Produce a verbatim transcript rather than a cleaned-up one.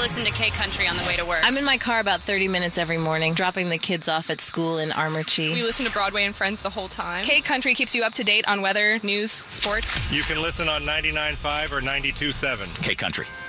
listen to K Country on the way to work. I'm in my car about thirty minutes every morning, dropping the kids off at school in Armorchi. We listen to Broadway and Friends the whole time. K Country keeps you up to date on weather, news, sports. You can listen on ninety-nine point five or ninety-two point seven. K Country.